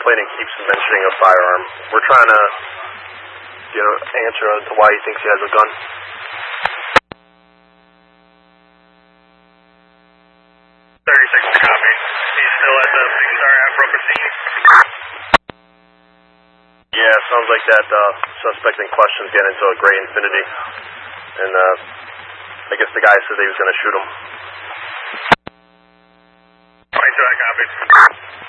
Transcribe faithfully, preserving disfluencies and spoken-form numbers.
complaining keeps mentioning a firearm. We're trying to get an answer as to why he thinks he has a gun. thirty-six copy. He's still at the six-star Afro Casino. Yeah, sounds like that uh, suspect in question's getting into a gray Infinity. And uh, I guess the guy said he was going to shoot him. twenty-two, I copy.